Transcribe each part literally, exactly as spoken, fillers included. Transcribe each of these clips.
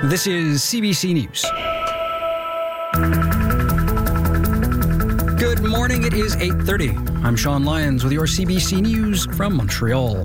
This is C B C News. Good morning, it is eight thirty. I'm Sean Lyons with your C B C News from Montreal.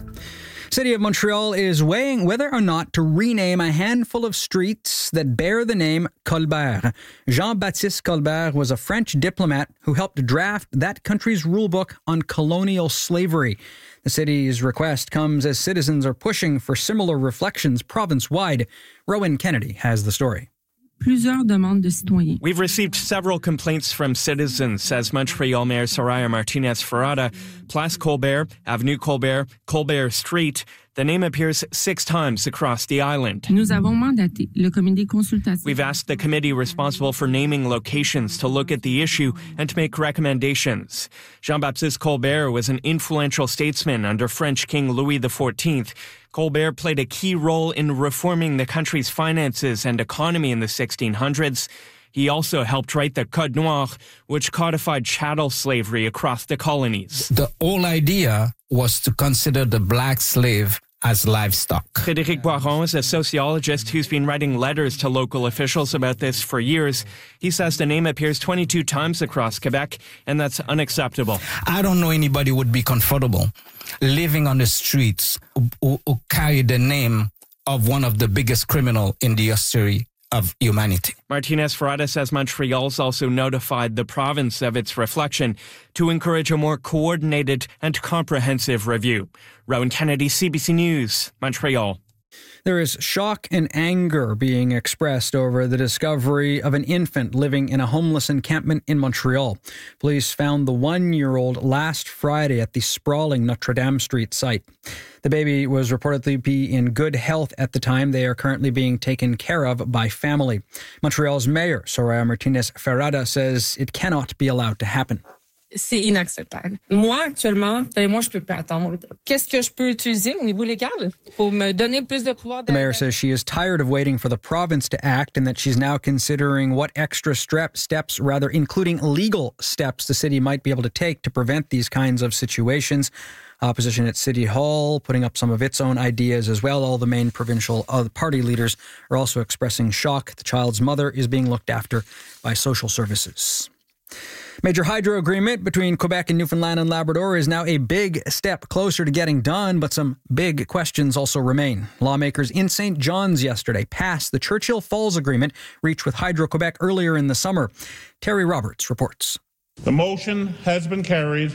City of Montreal is weighing whether or not to rename a handful of streets that bear the name Colbert. Jean-Baptiste Colbert was a French diplomat who helped draft that country's rulebook on colonial slavery. The city's request comes as citizens are pushing for similar reflections province-wide. Rowan Kennedy has the story. Plusieurs demandes de citoyens. We've received several complaints from citizens, says Montreal Mayor Soraya Martinez-Ferrada. Place Colbert, Avenue Colbert, Colbert Street. The name appears six times across the island. Nous avons mandaté le comité consultatif. We've asked the committee responsible for naming locations to look at the issue and to make recommendations. Jean-Baptiste Colbert was an influential statesman under French King Louis the fourteenth. Colbert played a key role in reforming the country's finances and economy in the sixteen hundreds. He also helped write the Code Noir, which codified chattel slavery across the colonies. The whole idea was to consider the black slave as livestock. Frédéric Boiron is a sociologist who's been writing letters to local officials about this for years. He says the name appears twenty-two times across Quebec, and that's unacceptable. I don't know anybody who would be comfortable living on the streets who, who carry the name of one of the biggest criminals in the history of humanity. Martinez-Ferrada says Montreal's also notified the province of its reflection to encourage a more coordinated and comprehensive review. Rowan Kennedy, C B C News, Montreal. There is shock and anger being expressed over the discovery of an infant living in a homeless encampment in Montreal. Police found the one-year-old last Friday at the sprawling Notre Dame Street site. The baby was reportedly be in good health at the time. They are currently being taken care of by family. Montreal's mayor, Soraya Martinez-Ferrada, says it cannot be allowed to happen. C'est inacceptable. Moi, actuellement, ben moi, je peux pas attendre. Qu'est-ce que je peux utiliser au niveau légal pour me donner plus de pouvoir? The mayor says she is tired of waiting for the province to act and that she's now considering what extra strep steps, rather including legal steps, the city might be able to take to prevent these kinds of situations. Opposition at City Hall putting up some of its own ideas as well. All the main provincial uh, party leaders are also expressing shock. The child's mother is being looked after by social services. Major hydro agreement between Quebec and Newfoundland and Labrador is now a big step closer to getting done, but some big questions also remain. Lawmakers in Saint John's yesterday passed the Churchill Falls Agreement reached with Hydro-Quebec earlier in the summer. Terry Roberts reports. The motion has been carried.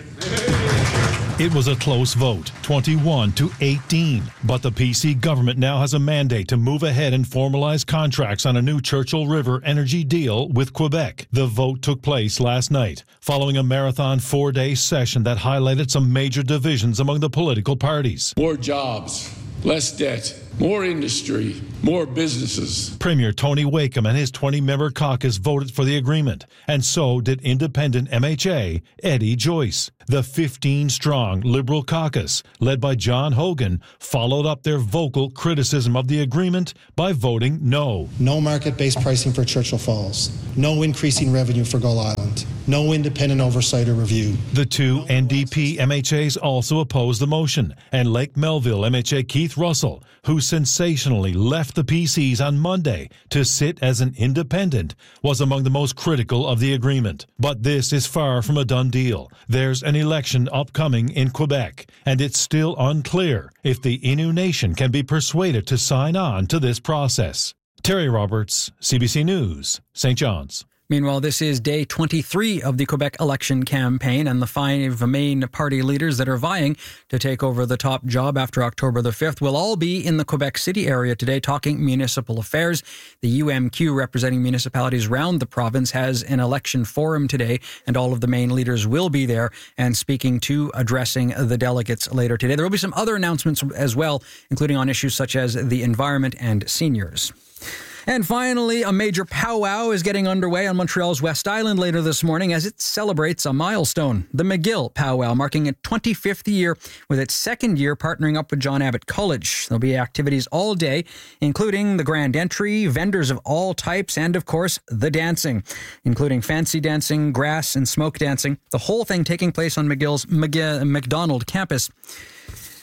It was a close vote, twenty-one to eighteen. But the P C government now has a mandate to move ahead and formalize contracts on a new Churchill River energy deal with Quebec. The vote took place last night, following a marathon four-day session that highlighted some major divisions among the political parties. More jobs, less debt, more industry, more businesses. Premier Tony Wakeham and his twenty-member caucus voted for the agreement, and so did independent M H A Eddie Joyce. The fifteen-strong Liberal caucus, led by John Hogan, followed up their vocal criticism of the agreement by voting no. No market-based pricing for Churchill Falls. No increasing revenue for Gull Island. No independent oversight or review. The two N D P M H As also opposed the motion, and Lake Melville M H A Keith Russell, who sensationally left the P Cs on Monday to sit as an independent, was among the most critical of the agreement. But this is far from a done deal. There's an election upcoming in Quebec, and it's still unclear if the Innu Nation can be persuaded to sign on to this process. Terry Roberts, C B C News, Saint John's. Meanwhile, this is day twenty-three of the Quebec election campaign, and the five main party leaders that are vying to take over the top job after October the fifth will all be in the Quebec City area today talking municipal affairs. The U M Q, representing municipalities around the province, has an election forum today, and all of the main leaders will be there and speaking to addressing the delegates later today. There will be some other announcements as well, including on issues such as the environment and seniors. And finally, a major powwow is getting underway on Montreal's West Island later this morning as it celebrates a milestone. The McGill Powwow, marking its twenty-fifth year, with its second year partnering up with John Abbott College. There'll be activities all day, including the grand entry, vendors of all types, and, of course, the dancing, including fancy dancing, grass, and smoke dancing. The whole thing taking place on McGill's McG- McDonald campus.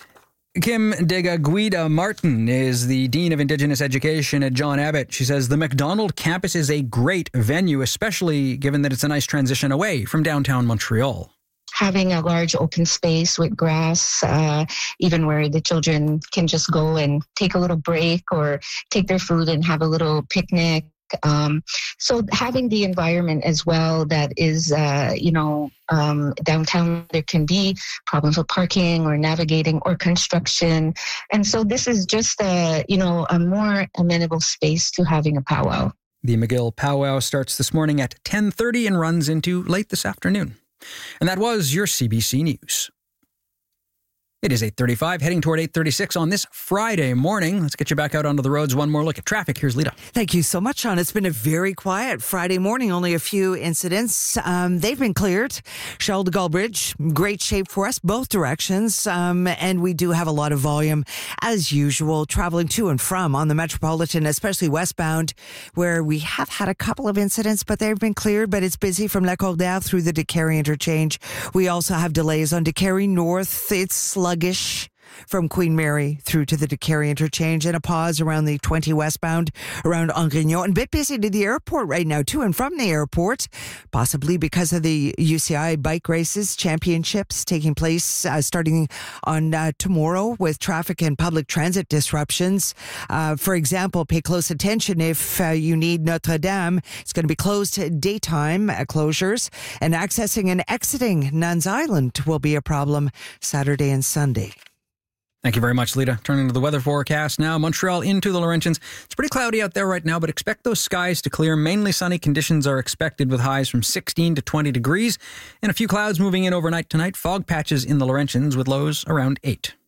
Kim Degaguida Martin is the Dean of Indigenous Education at John Abbott. She says the Macdonald campus is a great venue, especially given that it's a nice transition away from downtown Montreal. Having a large open space with grass, uh, even where the children can just go and take a little break or take their food and have a little picnic. Um, so having the environment as well that is, uh, you know, um, downtown, there can be problems with parking or navigating or construction. And so this is just a, you know, a more amenable space to having a powwow. The McGill powwow starts this morning at ten thirty and runs into late this afternoon. And that was your C B C News. It is eight thirty-five, heading toward eight thirty-six on this Friday morning. Let's get you back out onto the roads. One more look at traffic. Here's Lita. Thank you so much, Sean. It's been a very quiet Friday morning. Only a few incidents. Um, they've been cleared. Charles de Gaulle Bridge, great shape for us, both directions. Um, and we do have a lot of volume, as usual, traveling to and from on the Metropolitan, especially westbound, where we have had a couple of incidents, but they've been cleared. But it's busy from Lacordaire through the Décarie interchange. We also have delays on Décarie North. It's sluggish from Queen Mary through to the Décarie interchange, and a pause around the twenty westbound around Angrignon, and a bit busy to the airport right now to and from the airport, possibly because of the U C I bike races championships taking place uh, starting on uh, tomorrow, with traffic and public transit disruptions. Uh, for example, pay close attention if uh, you need Notre Dame. It's going to be closed daytime uh, closures, and accessing and exiting Nuns Island will be a problem Saturday and Sunday. Thank you very much, Lita. Turning to the weather forecast now. Montreal into the Laurentians. It's pretty cloudy out there right now, but expect those skies to clear. Mainly sunny conditions are expected with highs from sixteen to twenty degrees. And a few clouds moving in overnight tonight. Fog patches in the Laurentians with lows around eight.